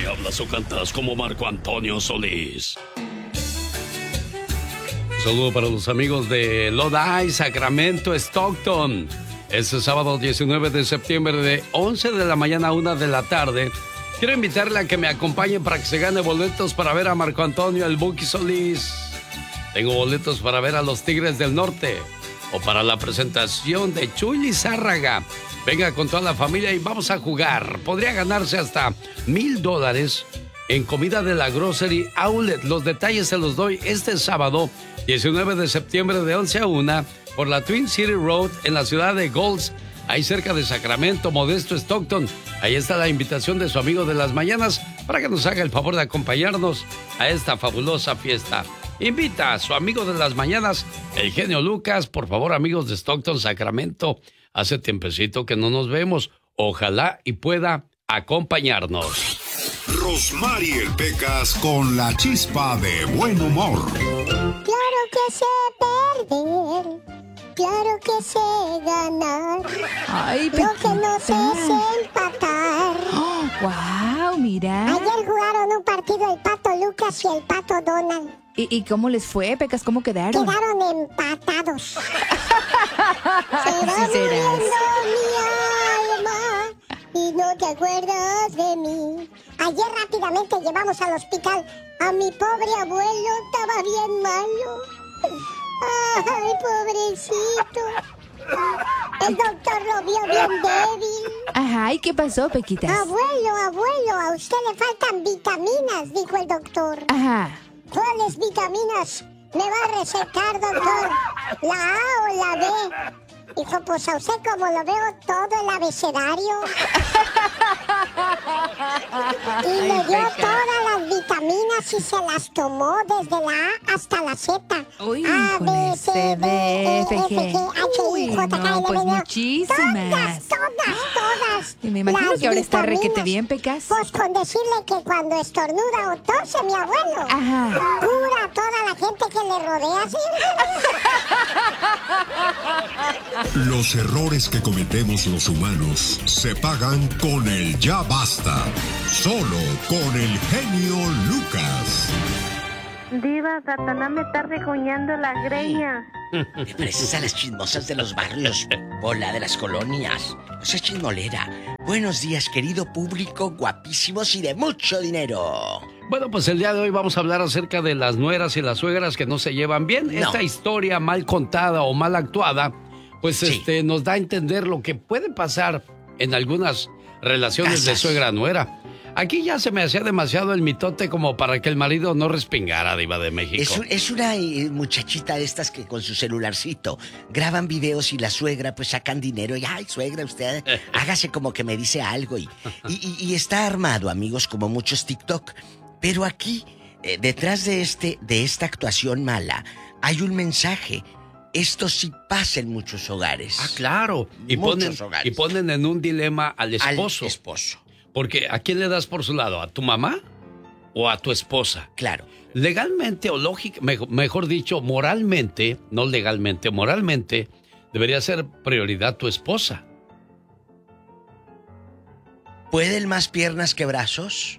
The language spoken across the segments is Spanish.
Si hablas o cantas como Marco Antonio Solís. Un saludo para los amigos de Lodi, Sacramento, Stockton. Este sábado 19 de septiembre de 11 de la mañana a 1 de la tarde. Quiero invitarle a que me acompañe para que se gane boletos para ver a Marco Antonio, el Buki Solís. Tengo boletos para ver a los Tigres del Norte o para la presentación de Chuy Lizárraga. Venga con toda la familia y vamos a jugar. Podría ganarse hasta $1,000 en comida de la Grocery Outlet. Los detalles se los doy este sábado 19 de septiembre de 11 a 1 por la Twin City Road en la ciudad de Golds, ahí cerca de Sacramento, Modesto, Stockton. Ahí está la invitación de su amigo de las mañanas para que nos haga el favor de acompañarnos a esta fabulosa fiesta. Invita a su amigo de las mañanas, el genio Lucas. Por favor, amigos de Stockton, Sacramento, hace tiempecito que no nos vemos. Ojalá y pueda acompañarnos. Rosmarie el Pecas con la chispa de buen humor. Claro que sé perder, claro que sé ganar. Ay, lo que no sé es empatar. Oh, ¡wow! Mira. Ayer jugaron un partido el Pato Lucas y el Pato Donald. ¿Y cómo les fue, Pecas? ¿Cómo quedaron? Quedaron empatados. Se va Así serás. muriendo mi alma y no te acuerdas de mí. Ayer rápidamente llevamos al hospital a mi pobre abuelo, estaba bien malo. Ay, pobrecito. El doctor lo vio bien débil. Ajá, ¿y qué pasó, Pequitas? Abuelo, a usted le faltan vitaminas, dijo el doctor. Ajá. ¿Cuáles vitaminas me va a recetar, doctor? ¿La A o la B? Dijo, pues a usted como lo veo todo el abecedario. Y le dio todas las vitaminas y se las tomó desde la A hasta la Z. Uy, A, B, C, D, E, F, G, H, I, J, K, L, pues M, N, O. muchísimas. Todas. Y me imagino las que ahora está vitaminas. requete bien, Pecas. Pues con decirle que cuando estornuda o tose mi abuelo, Ajá. cura a toda la gente que le rodea, ¿sí? Los errores que cometemos los humanos se pagan con el ya basta. Solo con el genio Lucas. Diva, Satanás me está regoñando la greña. Te pareces a las chismosas de los barrios, Pola, de las colonias. No seas chismolera. Buenos días, querido público, guapísimos y de mucho dinero. Bueno, pues el día de hoy vamos a hablar acerca de las nueras y las suegras que no se llevan bien. No. Esta historia mal contada o mal actuada, pues Sí. nos da a entender lo que puede pasar en algunas relaciones de Casas. suegra-nuera. Aquí ya se me hacía demasiado el mitote como para que el marido no respingara, Diva de México. Es una muchachita de estas que con su celularcito graban videos y la suegra pues sacan dinero y ay, suegra, usted hágase como que me dice algo y está armado, amigos, como muchos TikTok. Pero aquí, detrás de esta actuación mala, hay un mensaje. Esto sí pasa en muchos hogares. Ah, claro. Y Muchos hogares. ponen en un dilema al esposo. Al esposo. Porque ¿a quién le das por su lado? ¿A tu mamá o a tu esposa? Claro. Legalmente o lógica, mejor dicho, moralmente, no legalmente, moralmente, debería ser prioridad tu esposa. ¿Pueden más piernas que brazos?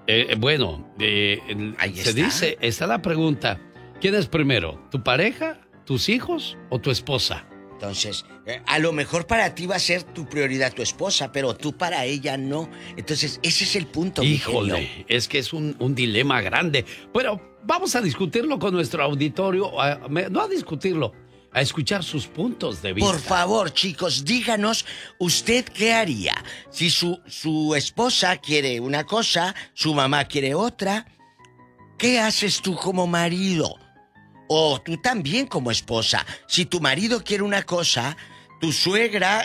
Ahí se está. dice, está la pregunta, ¿quién es primero? ¿Tu pareja, tus hijos o tu esposa? Entonces, a lo mejor para ti va a ser tu prioridad tu esposa, pero tú para ella no. Entonces, ese es el punto, mi genio. Híjole, es que es un dilema grande. Pero vamos a discutirlo con nuestro auditorio, no a discutirlo, a escuchar sus puntos de vista. Por favor, chicos, díganos, ¿usted qué haría? Si su esposa quiere una cosa, su mamá quiere otra, ¿qué haces tú como marido? O tú también como esposa. Si tu marido quiere una cosa, tu suegra,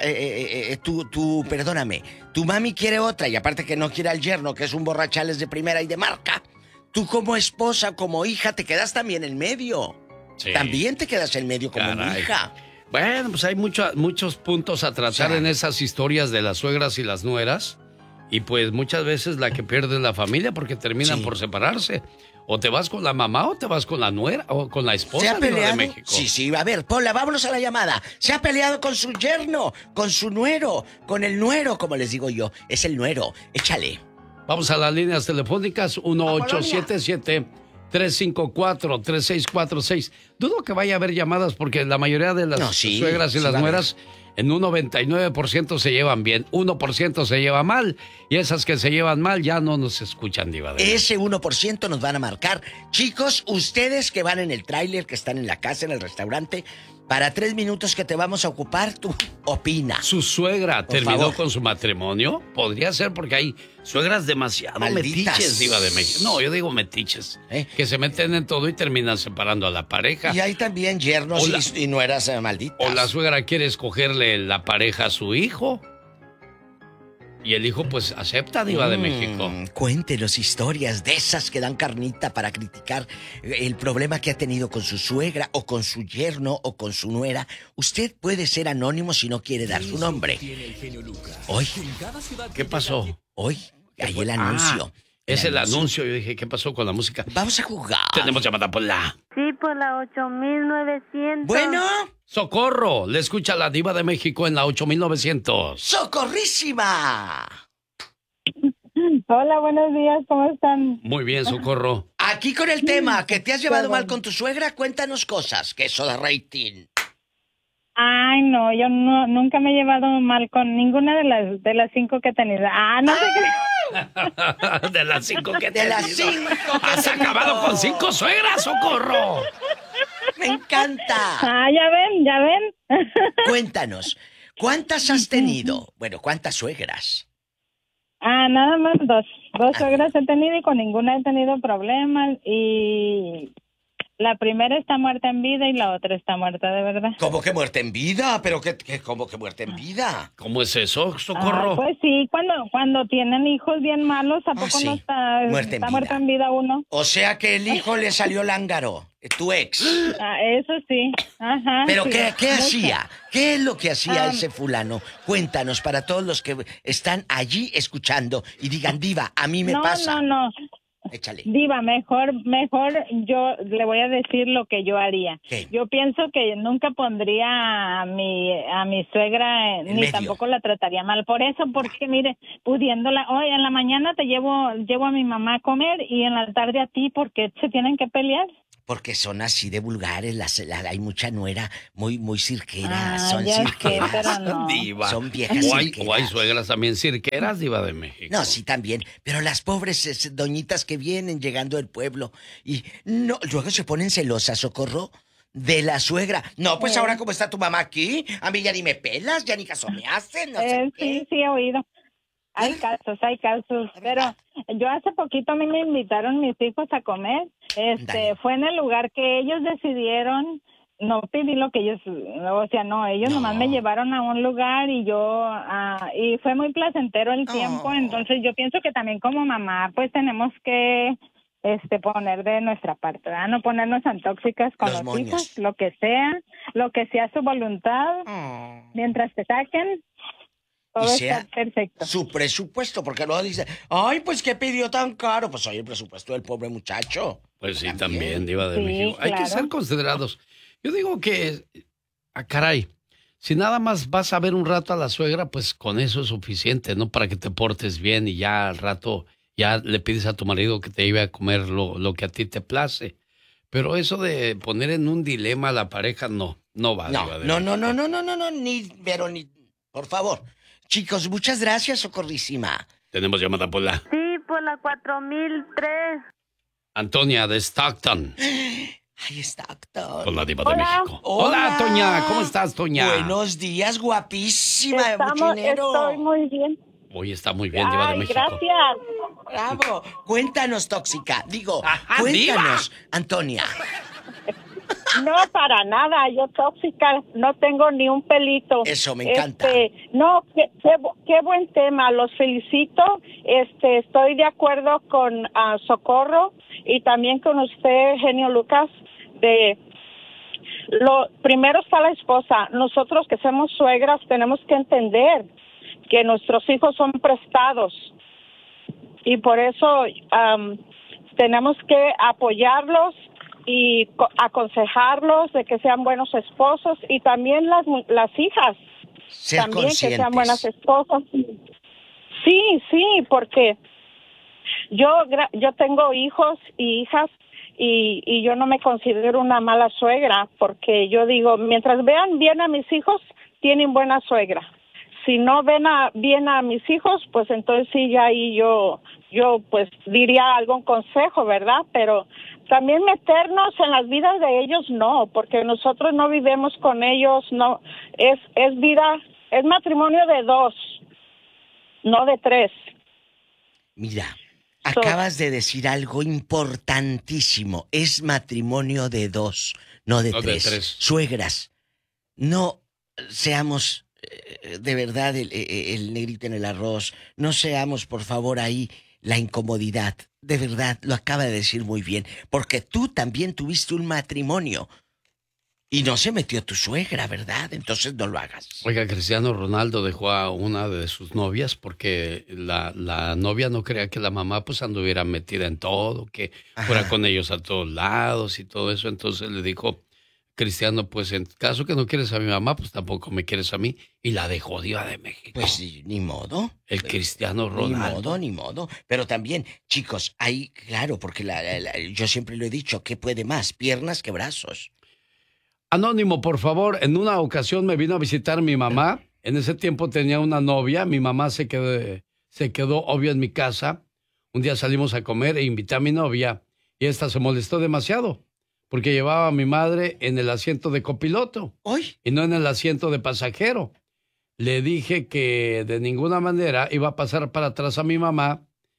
tu mami quiere otra, y aparte que no quiere al yerno, que es un borrachales de primera y de marca, tú como esposa, como hija, te quedas también en medio. Sí. También te quedas en medio como Caray. hija. Bueno, pues hay muchos puntos a tratar en esas historias de las suegras y las nueras. Y pues muchas veces la que pierde es la familia porque terminan por separarse. O te vas con la mamá o te vas con la nuera o con la esposa. ¿Se ha peleado? de México. Sí, a ver, Pola, vámonos a la llamada. Se ha peleado con su yerno, con su nuero, con el nuero, como les digo yo. Es el nuero. Échale. Vamos a las líneas telefónicas 1877-354-3646. Dudo que vaya a haber llamadas porque la mayoría de las suegras y las nueras en un 99% se llevan bien, 1% se lleva mal y esas que se llevan mal ya no nos escuchan, Diva. Ese 1% nos van a marcar. Chicos, ustedes que van en el tráiler, que están en la casa, en el restaurante, para 3 minutos que te vamos a ocupar, tú opina. ¿Su suegra terminó con su matrimonio? Podría ser porque hay suegras demasiado malditas. Metiches, Diva de México. No, yo digo metiches. Que se meten en todo y terminan separando a la pareja. Y hay también yernos y nueras malditas. O la suegra quiere escogerle la pareja a su hijo. Y el hijo pues acepta, Diva de México. Cuéntenos historias de esas que dan carnita para criticar el problema que ha tenido con su suegra o con su yerno o con su nuera. Usted puede ser anónimo si no quiere dar su nombre. Hoy. ¿Qué pasó? Hoy hay el anuncio. Es el anuncio. Yo dije, ¿qué pasó con la música? Vamos a jugar. Tenemos llamada por la... Sí, por la 8900. Bueno. ¡Socorro! Le escucha la Diva de México en la 8900. ¡Socorrísima! Hola, buenos días, ¿cómo están? Muy bien, Socorro. Aquí con el tema, que te has llevado mal con tu suegra, cuéntanos cosas, que eso da rating. Ay, no, yo nunca me he llevado mal con ninguna de las 5 que he tenido. No sé qué. De las 5 que De las 5 que has acabado con 5 suegras, Socorro. Me encanta. Ya ven. Cuéntanos, ¿cuántas has tenido? Bueno, ¿cuántas suegras? Nada más 2. 2 suegras he tenido y con ninguna he tenido problemas y... La primera está muerta en vida y la otra está muerta de verdad. ¿Cómo que muerta en vida? ¿Pero cómo que muerta en vida? ¿Cómo es eso, Socorro? Pues sí, cuando tienen hijos bien malos, ¿a poco no está muerta en vida uno? O sea que el hijo le salió lángaro, tu ex. Eso sí. Ajá. ¿Pero sí, qué hacía? ¿Qué es lo que hacía ese fulano? Cuéntanos para todos los que están allí escuchando y digan, Diva, a mí me pasa. No. Échale. Diva, mejor yo le voy a decir lo que yo haría. ¿Qué? Yo pienso que nunca pondría a mi suegra ni tampoco la trataría mal por eso, porque mire, pudiéndola, hoy en la mañana te llevo a mi mamá a comer y en la tarde a ti, porque se tienen que pelear. Porque son así de vulgares, hay mucha nuera muy cirqueras, son cirqueras. Pero no. Diva. Son viejas cirqueras. O hay suegras también cirqueras, Diva de México. No, sí también, pero las pobres doñitas que vienen llegando del pueblo y no, luego se ponen celosas, Socorro, de la suegra. No, pues ahora como está tu mamá aquí, a mí ya ni me pelas, ya ni caso me hacen, no sé qué. Sí, he oído. Hay casos, pero yo hace poquito a mí me invitaron mis hijos a comer. Fue en el lugar que ellos decidieron, no pedí lo que ellos, ellos nomás me llevaron a un lugar y y fue muy placentero el tiempo, entonces yo pienso que también como mamá pues tenemos que poner de nuestra parte, ¿verdad? No ponernos tan tóxicas con los hijos, lo que sea su voluntad, mientras te saquen. Todo está perfecto. Su presupuesto, porque luego dice, ay, pues ¿qué pidió tan caro? Pues oye, el presupuesto del pobre muchacho. Pues sí, también Diva de México. Hay que ser considerados. Yo digo que, caray, si nada más vas a ver un rato a la suegra, pues con eso es suficiente, ¿no? Para que te portes bien y ya al rato ya le pides a tu marido que te lleve a comer lo que a ti te place. Pero eso de poner en un dilema a la pareja, no va. No, ni, por favor. Chicos, muchas gracias, Socorrísima. Tenemos llamada por la... Sí, por la 4003. Antonia de Stockton. Ay, Stockton. Con la Diva de México. Hola, Toña. ¿Cómo estás, Toña? Buenos días, guapísima, buchinero. Estoy muy bien. Hoy está muy bien, Diva de México. Gracias. Bravo. Cuéntanos, tóxica. Cuéntanos, Diva. Antonia. No, para nada, yo tóxica, no tengo ni un pelito. Eso, me encanta. Qué buen tema, los felicito. Estoy de acuerdo con Socorro y también con usted, genio Lucas, primero está la esposa. Nosotros que somos suegras tenemos que entender que nuestros hijos son prestados y por eso tenemos que apoyarlos y aconsejarlos de que sean buenos esposos y también las hijas ser también conscientes. Que sean buenas esposas. Sí, porque Yo tengo hijos y hijas y yo no me considero una mala suegra porque yo digo, mientras vean bien a mis hijos, tienen buena suegra. Si no ven bien a mis hijos, pues entonces sí, ya ahí yo pues diría algún consejo, ¿verdad? Pero también meternos en las vidas de ellos no, porque nosotros no vivimos con ellos, no, es vida, es matrimonio de 2, no de 3. Mira, acabas de decir algo importantísimo, es matrimonio de 2, no de 3. Suegras, no seamos de verdad el negrito en el arroz, no seamos por favor ahí la incomodidad, de verdad, lo acaba de decir muy bien, porque tú también tuviste un matrimonio y no se metió tu suegra, ¿verdad? Entonces no lo hagas. Oiga, Cristiano Ronaldo dejó a una de sus novias porque la novia no creía que la mamá pues anduviera metida en todo, que fuera con ellos a todos lados y todo eso, entonces le dijo Cristiano, pues en caso que no quieres a mi mamá, pues tampoco me quieres a mí. Y la dejó Diva de México. Pues ni modo. El Cristiano Ronaldo. Ni modo. Pero también, chicos, ahí, claro, porque yo siempre lo he dicho, ¿qué puede más? Piernas que brazos. Anónimo, por favor, en una ocasión me vino a visitar mi mamá. En ese tiempo tenía una novia. Mi mamá se quedó obvio en mi casa. Un día salimos a comer e invité a mi novia. Y esta se molestó demasiado. Porque llevaba a mi madre en el asiento de copiloto. ¡Ay! Y no en el asiento de pasajero. Le dije que de ninguna manera iba a pasar para atrás a mi mamá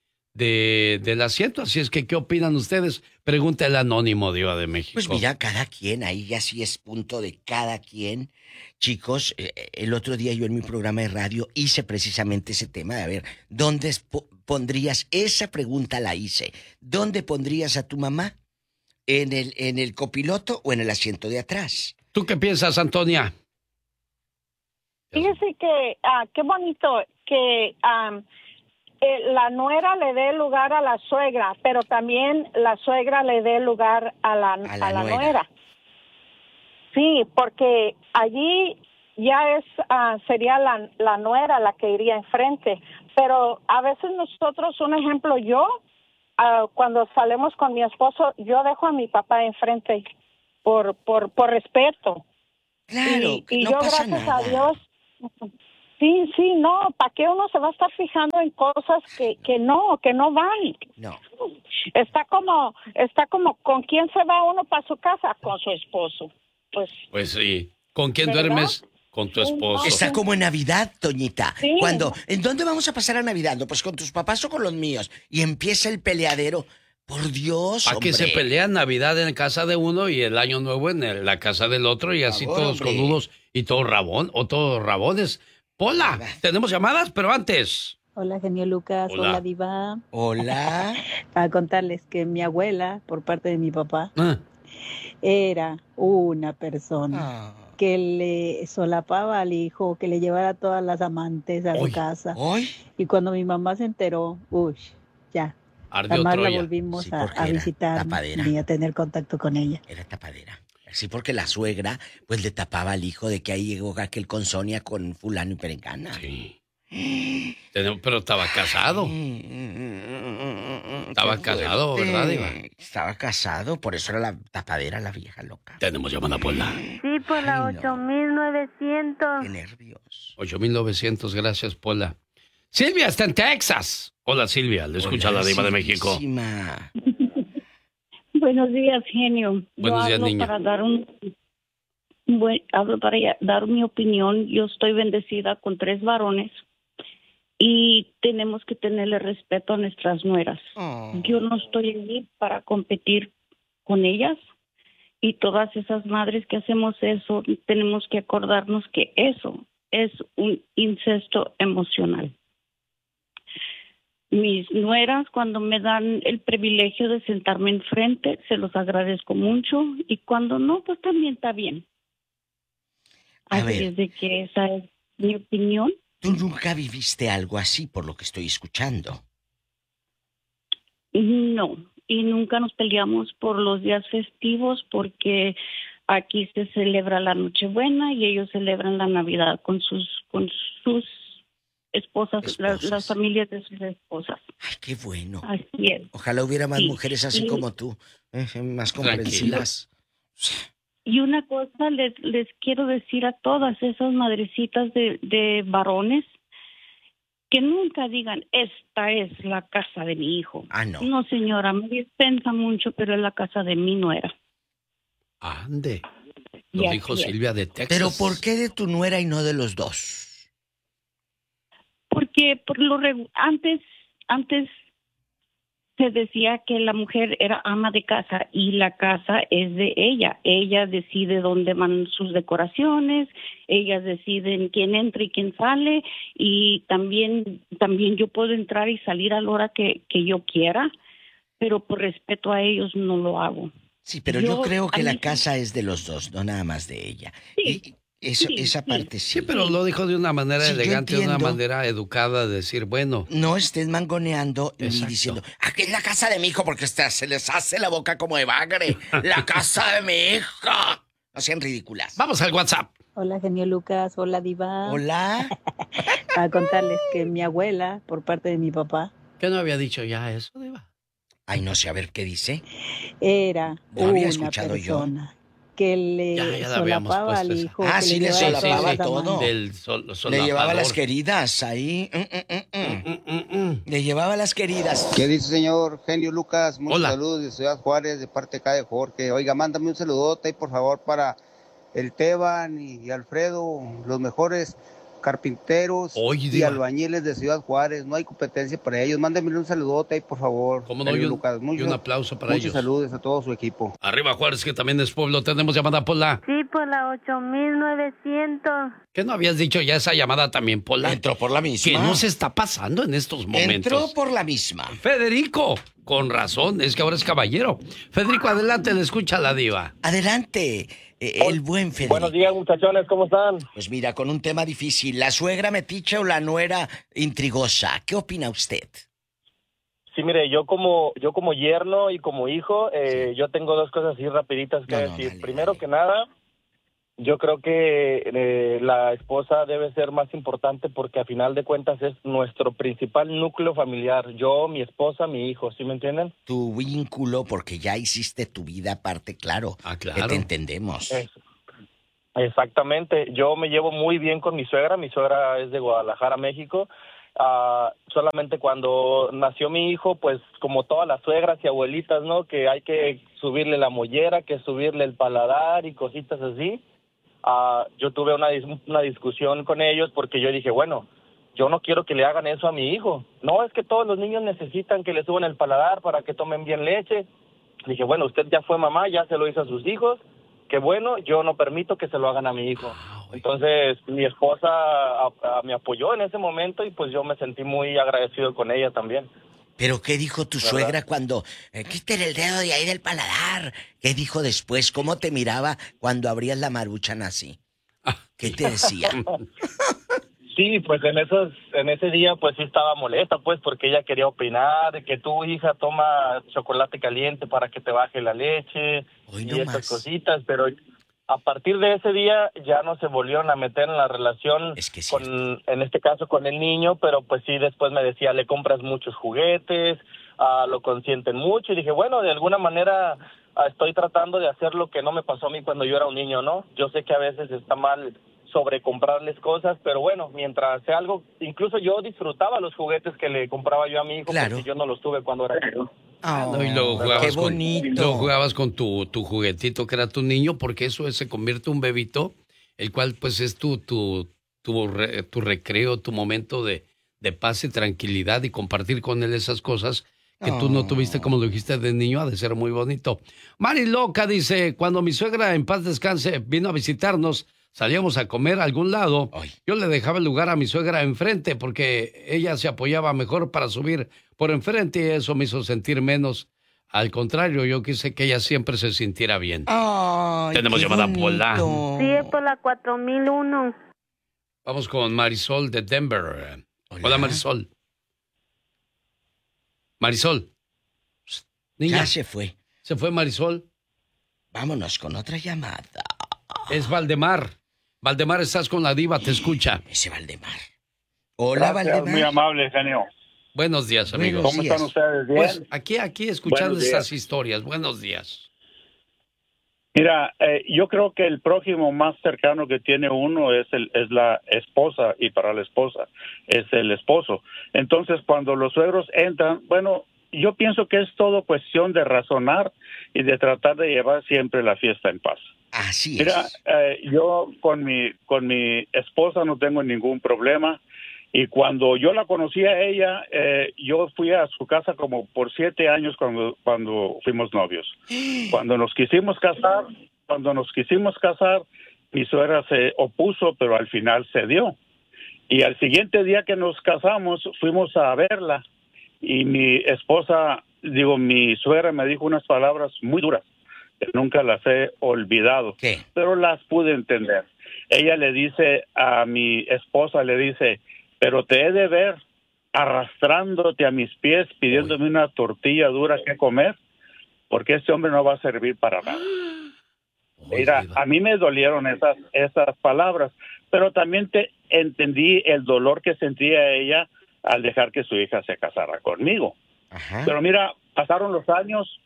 del asiento. Así es que, ¿qué opinan ustedes? Pregunta el anónimo, Diva de México. Pues mira, cada quien, ahí ya sí es punto de cada quien. Chicos, el otro día yo en mi programa de radio hice precisamente ese tema de, a ver, ¿dónde pondrías? Esa pregunta la hice. ¿Dónde pondrías a tu mamá? ¿En el copiloto o en el asiento de atrás? ¿Tú qué piensas, Antonia? Fíjese que, qué bonito que la nuera le dé lugar a la suegra, pero también la suegra le dé lugar a la nuera. Sí, porque allí ya sería la nuera la que iría enfrente, pero a veces nosotros, un ejemplo, yo, cuando salimos con mi esposo, yo dejo a mi papá enfrente por respeto. Claro, y no yo, pasa gracias nada. a Dios, sí, no, ¿para qué uno se va a estar fijando en cosas que no van? No. Está como, ¿con quién se va uno para su casa? Con su esposo. Pues sí, ¿con quién ¿verdad? duermes? Con tu esposo. Está como en Navidad, Toñita. Sí. ¿En dónde vamos a pasar a Navidad? No, pues con tus papás o con los míos. Y empieza el peleadero. Por Dios, ¿A qué se pelean Navidad en casa de uno y el Año Nuevo en la casa del otro y así todos conudos y todos rabones? Pola, tenemos llamadas, pero antes. Hola, genio Lucas. Hola Diva. Hola. Para contarles que mi abuela, por parte de mi papá, era una persona que le solapaba al hijo, que le llevara a todas las amantes a su casa. Y cuando mi mamá se enteró, ya. Jamás la volvimos a visitar ni a tener contacto con ella. Era tapadera. Sí, porque la suegra, pues le tapaba al hijo de que ahí llegó aquel con Sonia, con fulano y perengana. Sí. Pero estaba casado. Estaba casado, ¿verdad, Diva? Estaba casado, por eso era la tapadera, la vieja loca. Tenemos llamada, Pola. Sí, por la 8900. Qué nervios. 8900, gracias, Pola. Silvia está en Texas. Hola, Silvia, le escucha la Diva de México. Buenos días, genio. Buenos días, niña. Hablo para dar mi opinión. Yo estoy bendecida con 3 varones y tenemos que tenerle respeto a nuestras nueras. Yo no estoy allí para competir con ellas y todas esas madres que hacemos eso, tenemos que acordarnos que eso es un incesto emocional. Mis nueras, cuando me dan el privilegio de sentarme enfrente, se los agradezco mucho, y cuando no, pues también está bien. Así es de que esa es mi opinión. ¿Tú nunca viviste algo así, por lo que estoy escuchando? No, y nunca nos peleamos por los días festivos, porque aquí se celebra la Nochebuena y ellos celebran la Navidad con sus esposas. Las familias de sus esposas. Ay, qué bueno. Así es. Ojalá hubiera más mujeres así como tú, más comprensivas. Y una cosa les quiero decir a todas esas madrecitas de varones, que nunca digan, esta es la casa de mi hijo. Ah, no. No, señora, me dispensa mucho, pero es la casa de mi nuera. Ande. Lo dijo Silvia de Texas. ¿Pero por qué de tu nuera y no de los dos? Porque antes se decía que la mujer era ama de casa y la casa es de ella. Ella decide dónde van sus decoraciones, ellas deciden quién entra y quién sale, y también yo puedo entrar y salir a la hora que yo quiera, pero por respeto a ellos no lo hago. Sí, pero yo creo que la casa es de los dos, no nada más de ella. Sí. Esa parte sí. Sí, pero lo dijo de una manera elegante, de una manera educada, decir, bueno. No estés mangoneando ni diciendo, aquí es la casa de mi hijo, porque se les hace la boca como de bagre. La casa de mi hijo. No sean ridículas. Vamos al WhatsApp. Hola, genio Lucas. Hola, Diva. Hola. A contarles que mi abuela, por parte de mi papá. ¿Qué no había dicho ya eso, Diva? Ay, no sé, a ver qué dice. Era ¿No había una escuchado persona que le solapaba al hijo. Ah, sí, le solapaba todo. Le llevaba las queridas ahí. Le llevaba las queridas. ¿Qué dice, señor genio Lucas? Muchos saludos de Ciudad Juárez, de parte acá de Jorge. Oiga, mándame un saludote, por favor, para el Teban y Alfredo, los mejores carpinteros y albañiles de Ciudad Juárez. No hay competencia para ellos. Mándenme un saludote, por favor. ¿Cómo no? Lucas. Y un aplauso para ellos. Muchos saludos a todo su equipo. Arriba Juárez, que también es pueblo. Tenemos llamada, Pola. Sí, por la 8900. ¿Qué no habías dicho ya esa llamada también, Pola? Entró por la misma. ¿Qué nos está pasando en estos momentos? Entró por la misma. Federico, con razón, es que ahora es caballero. Federico, adelante, le escucha la diva. Adelante, el buen Federico. Buenos días, muchachones, ¿cómo están? Pues mira, con un tema difícil, ¿la suegra metiche o la nuera intrigosa? ¿Qué opina usted? Sí, mire, yo como yerno y como hijo, yo tengo dos cosas así rapiditas que decir. Dale, primero que nada, yo creo que la esposa debe ser más importante porque a final de cuentas es nuestro principal núcleo familiar. Yo, mi esposa, mi hijo, ¿sí me entienden? Tu vínculo, porque ya hiciste tu vida aparte, claro. Claro. Que te entendemos. Exactamente. Yo me llevo muy bien con mi suegra. Mi suegra es de Guadalajara, México. Solamente cuando nació mi hijo, pues como todas las suegras y abuelitas, ¿no? Que hay que subirle la mollera, que subirle el paladar y cositas así. Yo tuve una discusión con ellos porque yo dije, bueno, yo no quiero que le hagan eso a mi hijo. No, es que todos los niños necesitan que le suban el paladar para que tomen bien leche. Dije, bueno, usted ya fue mamá, ya se lo hizo a sus hijos. Qué bueno, yo no permito que se lo hagan a mi hijo. Entonces, mi esposa me apoyó en ese momento y pues yo me sentí muy agradecido con ella también. ¿Pero qué dijo tu suegra cuando quítale el dedo de ahí del paladar? ¿Qué dijo después? ¿Cómo te miraba cuando abrías la maruchan así? ¿Qué te decía? Sí, pues en ese día pues sí estaba molesta, pues, porque ella quería opinar de que tu hija toma chocolate caliente para que te baje la leche y esas cositas, pero a partir de ese día ya no se volvieron a meter en la relación en este caso con el niño, pero pues sí después me decía, le compras muchos juguetes, lo consienten mucho, y dije, bueno, de alguna manera estoy tratando de hacer lo que no me pasó a mí cuando yo era un niño, ¿no? Yo sé que a veces está mal sobre comprarles cosas, pero bueno, mientras sea algo, incluso yo disfrutaba los juguetes que le compraba yo a mi hijo, porque yo no los tuve cuando era niño. Y luego jugabas con tu juguetito que era tu niño, porque eso se convierte en un bebito, el cual pues es tu recreo, tu momento de paz y tranquilidad, y compartir con él esas cosas que tú no tuviste, como lo dijiste, de niño. Ha de ser muy bonito. Mari Loca dice, cuando mi suegra, en paz descanse, vino a visitarnos, salíamos a comer a algún lado, yo le dejaba el lugar a mi suegra enfrente porque ella se apoyaba mejor para subir por enfrente, y eso me hizo sentir menos. Al contrario, yo quise que ella siempre se sintiera bien. Tenemos llamada Pola. Sí, es por la 4001. Vamos con Marisol de Denver. Hola Marisol. Marisol. Niña. Ya se fue. ¿Se fue Marisol? Vámonos con otra llamada. Es Valdemar. Valdemar, estás con la diva, te escucha. Ese Valdemar. Hola, Valdemar. Muy amable, genio. Buenos días, amigos. ¿Cómo están ustedes? ¿Bien? Pues aquí escuchando estas historias. Buenos días. Mira, yo creo que el prójimo más cercano que tiene uno es la esposa, y para la esposa es el esposo. Entonces, cuando los suegros entran, bueno, yo pienso que es todo cuestión de razonar y de tratar de llevar siempre la fiesta en paz. Así Mira, es. yo con mi esposa no tengo ningún problema. Y cuando yo la conocí a ella, yo fui a su casa como por 7 años cuando fuimos novios. Cuando nos quisimos casar, mi suegra se opuso, pero al final cedió. Y al siguiente día que nos casamos, fuimos a verla. Y mi suegra me dijo unas palabras muy duras, que nunca las he olvidado. ¿Qué? Pero las pude entender. Ella le dice a mi esposa, pero te he de ver arrastrándote a mis pies, pidiéndome una tortilla dura que comer, porque este hombre no va a servir para nada. Mira, a mí me dolieron esas palabras, pero también entendí el dolor que sentía ella al dejar que su hija se casara conmigo. Ajá. Pero mira, pasaron los años,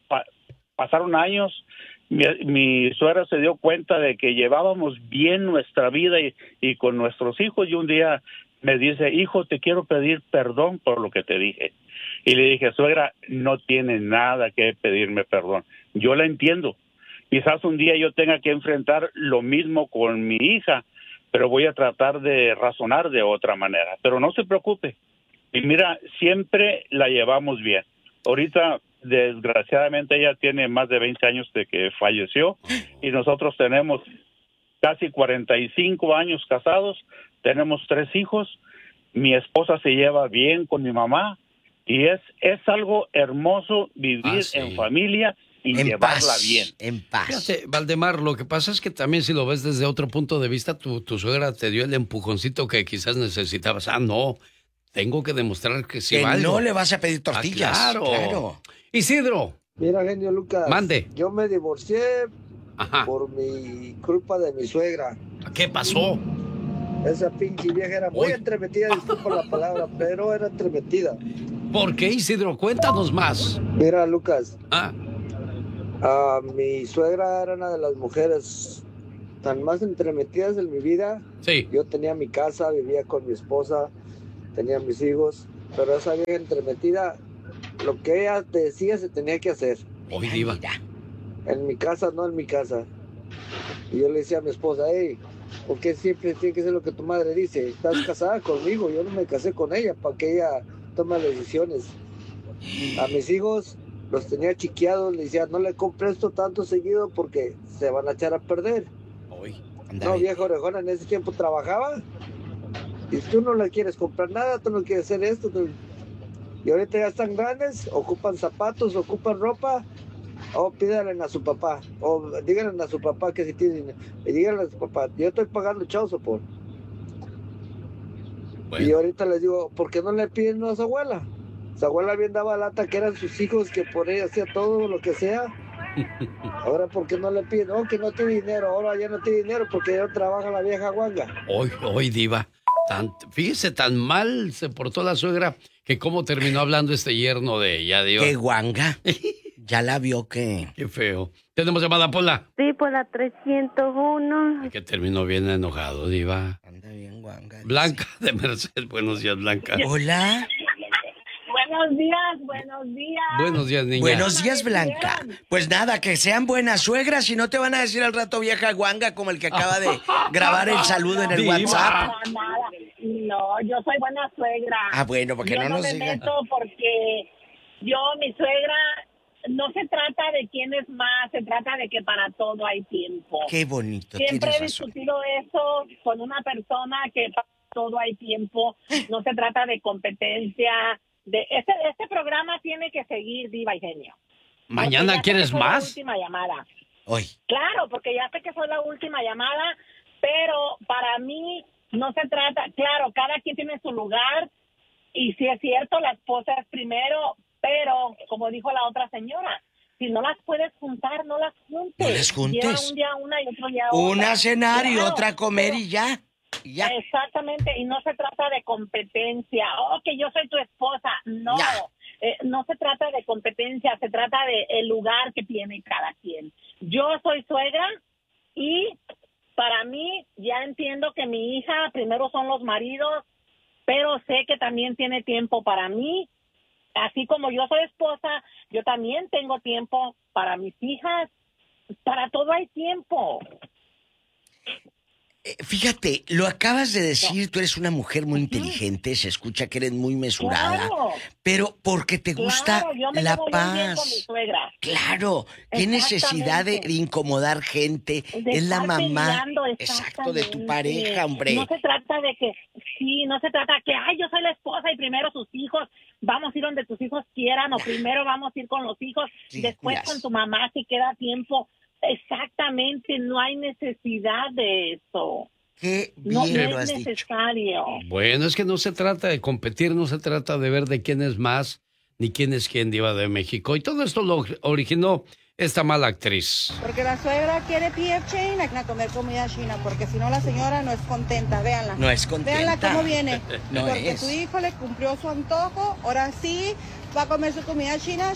mi suegra se dio cuenta de que llevábamos bien nuestra vida y con nuestros hijos, y un día me dice, hijo, te quiero pedir perdón por lo que te dije. Y le dije, suegra, no tiene nada que pedirme perdón. Yo la entiendo. Quizás un día yo tenga que enfrentar lo mismo con mi hija, pero voy a tratar de razonar de otra manera. Pero no se preocupe. Y mira, siempre la llevamos bien. Ahorita, desgraciadamente, ella tiene más de 20 años de que falleció y nosotros tenemos casi 45 años casados, tenemos 3 hijos, mi esposa se lleva bien con mi mamá y es algo hermoso vivir en familia y llevarla bien. En paz. Fíjate, Valdemar, lo que pasa es que también si lo ves desde otro punto de vista, tu suegra te dio el empujoncito que quizás necesitabas. No, tengo que demostrar que sí que valgo. no le vas a pedir tortillas. Claro. Isidro. Mira, genio Lucas. Mande. Yo me divorcié por mi culpa de mi suegra. ¿Qué pasó? Esa pinche vieja era muy entremetida, disculpa la palabra, pero era entremetida. ¿Por qué, Isidro? Cuéntanos más. Mira, Lucas. Mi suegra era una de las mujeres tan más entremetidas en mi vida. Sí. Yo tenía mi casa, vivía con mi esposa, tenía mis hijos, pero esa vieja entremetida, lo que ella decía se tenía que hacer. En mi casa, no en mi casa. Y yo le decía a mi esposa, ¿por qué siempre tiene que ser lo que tu madre dice? Estás casada conmigo, yo no me casé con ella para que ella tome las decisiones. A mis hijos los tenía chiqueados, le decía, no le compres esto tanto seguido porque se van a echar a perder. No, vieja orejona, en ese tiempo trabajaba y tú no le quieres comprar nada, tú no quieres hacer esto. Y ahorita ya están grandes, ocupan zapatos, ocupan ropa. Pídanle a su papá, o díganle a su papá que si tiene dinero, y díganle a su papá, yo estoy pagando child support. Y ahorita les digo, ¿por qué no le piden a su abuela? Su abuela bien daba lata que eran sus hijos, que por ella hacía todo lo que sea. Ahora, ¿por qué no le piden? Que no tiene dinero, ahora ya no tiene dinero porque ya no trabaja la vieja guanga. Hoy, diva, fíjese, tan mal se portó la suegra que cómo terminó hablando este yerno de ella, diva. ¡Qué guanga! Ya la vio que... Qué feo. ¿Tenemos llamada, Pola? Sí, por la 301. Que terminó bien enojado, diva. Anda bien guanga. Blanca de Merced. Buenos días, Blanca. Hola. Buenos días. Buenos días, niña. Buenos días, Blanca. Pues nada, que sean buenas suegras y no te van a decir al rato vieja guanga como el que acaba de grabar el saludo en el WhatsApp. No, yo soy buena suegra. Bueno, porque yo no nos me digan. meto porque mi suegra, no se trata de quién es más, se trata de que para todo hay tiempo. Qué bonito. Siempre he discutido eso con una persona, que para todo hay tiempo. No se trata de competencia. Este programa tiene que seguir, Diva y Genio. ¿Mañana quieres más? La última llamada. Hoy. Claro, porque ya sé que soy la última llamada, pero para mí no se trata, claro, cada quien tiene su lugar y sí es cierto, la esposa es primero, pero como dijo la otra señora, si no las puedes juntar, no las juntes. No las juntes. Lleva un día una y otro día otra. Una a cenar y Claro, otra a comer y ya. Ya. Exactamente, y no se trata de competencia. Oh, que yo soy tu esposa. No, no se trata de competencia, se trata de el lugar que tiene cada quien. Yo soy suegra y para mí ya entiendo que mi hija primero son los maridos, pero sé que también tiene tiempo para mí. Así como yo soy esposa, yo también tengo tiempo para mis hijas. Para todo hay tiempo. Fíjate, lo acabas de decir, tú eres una mujer muy inteligente, se escucha que eres muy mesurada, pero porque te gusta la paz. Claro, qué necesidad de incomodar gente, es la mamá, exacto, de tu pareja, hombre. No se trata de que, no se trata que, yo soy la esposa y primero sus hijos, vamos a ir donde tus hijos quieran, o primero vamos a ir con los hijos, después con tu mamá si queda tiempo. Exactamente, no hay necesidad de eso. Qué bien lo has necesario. dicho. Bueno, es que no se trata de competir, no se trata de ver de quién es más, ni quién es quién, Diva de México. Y todo esto lo originó esta mala actriz. Porque la suegra quiere P.F. Chang a comer comida china, porque si no la señora no es contenta, véanla. No es contenta. Véanla cómo viene. No porque es. su hijo le cumplió su antojo, ahora sí va a comer su comida china,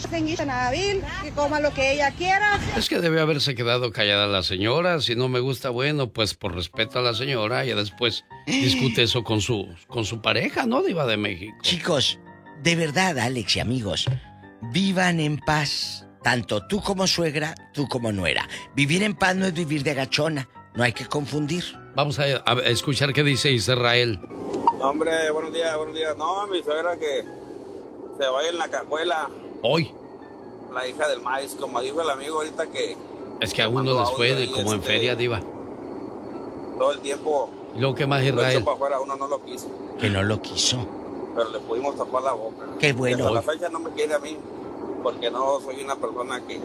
que coma lo que ella quiera. Es que debe haberse quedado callada la señora. Si no me gusta, bueno, pues por respeto a la señora, ya después discute eso con su pareja, ¿no, Diva de México? Chicos, de verdad, Alex y amigos, vivan en paz. Tanto tú como suegra, tú como nuera. Vivir en paz no es vivir de agachona. No hay que confundir. Vamos a escuchar qué dice Israel. Hombre, buenos días. No, mi suegra que se vaya en la cajuela. Hoy. La hija del maíz, como dijo el amigo ahorita que... Es que a uno les fue como en feria, Diva. Todo el tiempo... ¿Y luego qué más, Israel? Lo echó para afuera, uno no lo quiso. Que no lo quiso. Pero le pudimos tapar la boca. Qué bueno. Hasta la fecha no me quiere a mí, porque no soy una persona que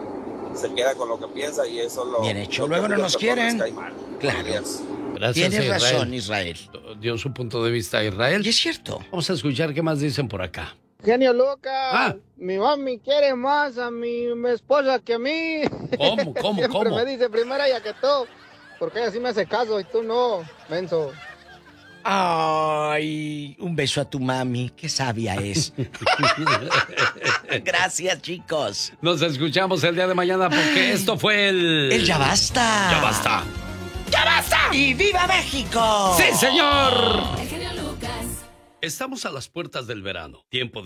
se queda con lo que piensa y eso lo... Bien hecho, luego no nos quieren. Claro. Gracias, Tienes Israel. razón, Israel. Dio su punto de vista a Israel. Y es cierto. Vamos a escuchar qué más dicen por acá. Genio Lucas, mi mami quiere más a mi esposa que a mí. ¿Cómo? Siempre me dice primero ella que tú, porque ella sí me hace caso y tú no, menso. Ay, un beso a tu mami, qué sabia es. Gracias, chicos. Nos escuchamos el día de mañana porque esto fue el Ya Basta. Ya Basta. ¡Ya basta! ¡Y viva México! ¡Sí, señor! Estamos a las puertas del verano. Tiempo de